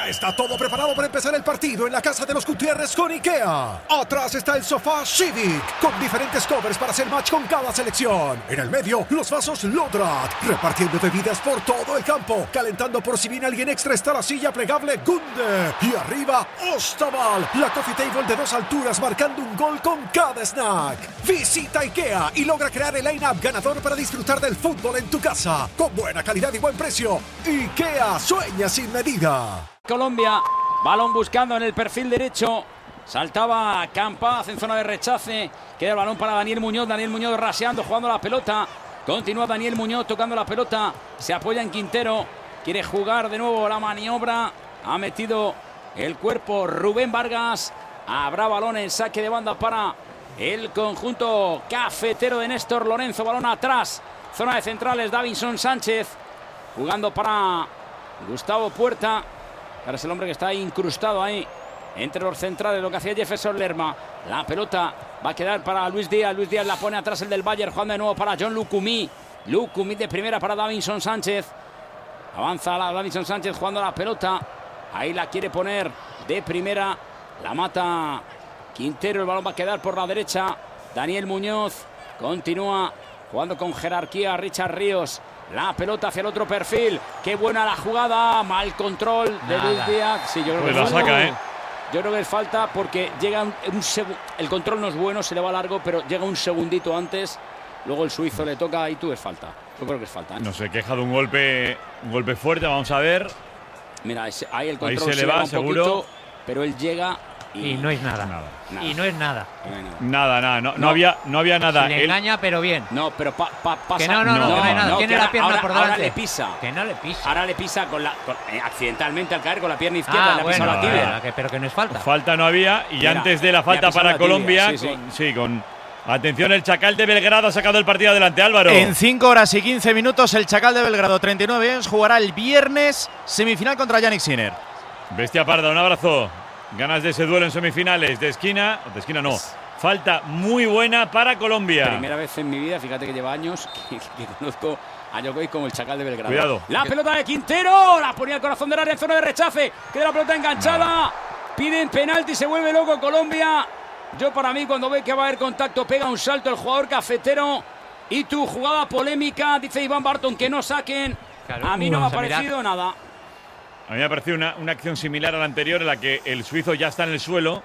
Ya está todo preparado para empezar el partido en la casa de los Gutiérrez con IKEA. Atrás está el sofá Civic, con diferentes covers para hacer match con cada selección. En el medio, los vasos Lodrat, repartiendo bebidas por todo el campo. Calentando por si viene alguien extra está la silla plegable Gunde. Y arriba, Ostaval, la coffee table de 2 alturas marcando un gol con cada snack. Visita IKEA y logra crear el line-up ganador para disfrutar del fútbol en tu casa. Con buena calidad y buen precio. IKEA sueña sin medida. Colombia, balón buscando en el perfil derecho. Saltaba Campaz en zona de rechace. Queda el balón para Daniel Muñoz raseando, jugando la pelota. Continúa Daniel Muñoz tocando la pelota. Se apoya en Quintero. Quiere jugar de nuevo la maniobra. Ha metido el cuerpo Rubén Vargas. Habrá balón en saque de banda para el conjunto cafetero de Néstor Lorenzo. Balón atrás. Zona de centrales, Davinson Sánchez. Jugando para Gustavo Puerta. Ahora es el hombre que está incrustado ahí entre los centrales, lo que hacía Jefferson Lerma. La pelota va a quedar para Luis Díaz. Luis Díaz la pone atrás el del Bayern, jugando de nuevo para John Lucumí. Lucumí de primera para Davinson Sánchez. Avanza Davinson Sánchez jugando la pelota. Ahí la quiere poner de primera. La mata Quintero. El balón va a quedar por la derecha. Daniel Muñoz continúa jugando con jerarquía. Richard Ríos. La pelota hacia el otro perfil. Qué buena la jugada. Mal control de Luis Díaz. Sí, yo creo pues que la saca, Yo creo que es falta porque llega el control no es bueno, se le va largo, pero llega un segundito antes. Luego el suizo le toca y tú es falta. Yo creo que es falta. No se queja de un golpe fuerte, vamos a ver. Mira, ahí el control ahí se le va un seguro. Poquito, pero él llega y no es nada. Y no es nada. Nada. No había nada. Si le engaña, pero bien. No, pero pasa. Que no hay nada. Tiene la pierna por delante. Ahora le pisa. Que no le pisa. Ahora le pisa accidentalmente al caer con la pierna izquierda. Le pisa la tibia. Pero que no es falta. Falta no había. Y antes de la falta para Colombia, con atención, el Chacal de Belgrado ha sacado el partido adelante, Álvaro. En 5 horas y 15 minutos, el Chacal de Belgrado, 39 años, jugará el viernes semifinal contra Yannick Sinner. Bestia Parda, un abrazo. Ganas de ese duelo en semifinales. De esquina no. Falta muy buena para Colombia. Primera vez en mi vida, fíjate que lleva años que conozco a Djokovic como el Chacal de Belgrado. Cuidado. La pelota de Quintero. La ponía al corazón del área en zona de rechace. Queda la pelota enganchada. Piden penalti, se vuelve loco Colombia. Yo para mí cuando ve que va a haber contacto pega un salto el jugador cafetero. Y tu jugada polémica, dice Iván Barton, que no saquen. Claro, a mí no me ha parecido nada. A mí me ha parecido una acción similar a la anterior en la que el suizo ya está en el suelo.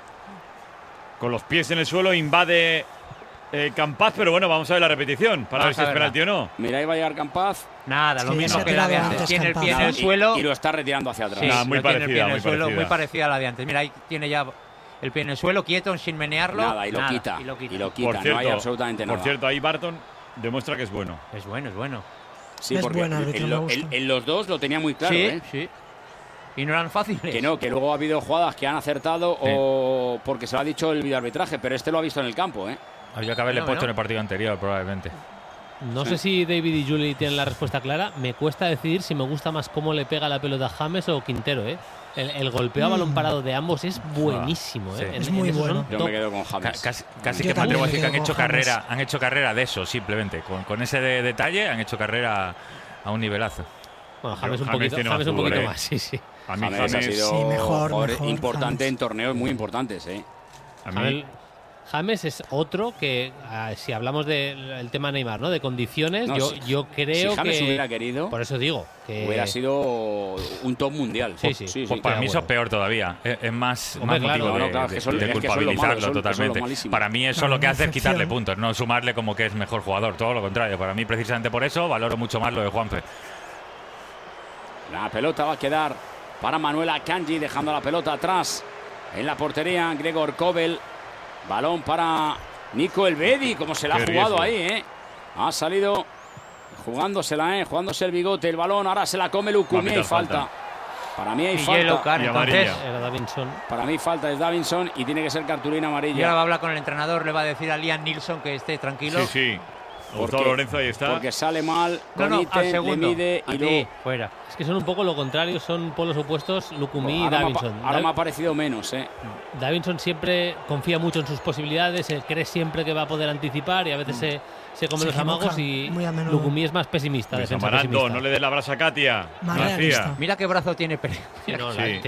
Con los pies en el suelo invade Campaz, pero bueno, vamos a ver la repetición para ver si es penalti o no. Mira, ahí va a llegar Campaz. Nada, lo mismo que la de antes. Tiene el pie en el suelo. Y lo está retirando hacia atrás. Sí, muy parecida a la de antes. Mira, ahí tiene ya el pie en el suelo, quieto, sin menearlo. Nada, y lo quita. Por cierto, no hay absolutamente nada. Por cierto, ahí Barton demuestra que es bueno. Es bueno. Sí, porque en los dos lo tenía muy claro. Sí. Y no eran fáciles. Que luego ha habido jugadas que han acertado o porque se lo ha dicho el videoarbitraje, pero este lo ha visto en el campo. Habría que haberle puesto en el partido anterior, probablemente. No sé si David y Juli tienen la respuesta clara. Me cuesta decidir si me gusta más cómo le pega la pelota a James o Quintero. El golpeo a balón parado de ambos es buenísimo. Sí. Es muy bueno. Yo me quedo con James. Casi que me atrevo a decir que han hecho carrera de eso, simplemente. Con ese detalle han hecho carrera a un nivelazo. Bueno, James un poquito más, sí. A mí James ha sido mejor, importante James. En torneos muy importantes. A mí James es otro que, si hablamos del tema Neymar, ¿no? De condiciones, yo creo si James que hubiera querido, por eso digo que hubiera sido un top mundial. Sí, pues para mí eso es peor todavía. Es más motivo de culpabilizarlo totalmente. Para mí eso lo que hace es quitarle puntos, no sumarle como que es mejor jugador. Todo lo contrario. Para mí, precisamente por eso, valoro mucho más lo de Juanfe. La pelota va a quedar para Manuel Akanji, dejando la pelota atrás en la portería. Gregor Kobel. Balón para Nico Elvedi, como se la ha jugado ahí, Ha salido jugándosela, jugándose el bigote, el balón. Ahora se la come Lucumí, hay falta. Para mí hay falta. Era Davinson. Para mí falta es Davinson y tiene que ser cartulina amarilla. Y ahora va a hablar con el entrenador, le va a decir a Liam Nilsson que esté tranquilo. Sí. Gustavo Lorenzo ahí está. Porque sale mal, comite, le mide y luego fuera. Es que son un poco lo contrario, son polos opuestos, Lucumí y Davinson. Ahora me ha parecido menos, Davinson siempre confía mucho en sus posibilidades, cree siempre que va a poder anticipar y a veces se come los amagos y Lucumí es más pesimista. Amaranto, no le des la brasa a Katia. Mira qué brazo tiene Pérez.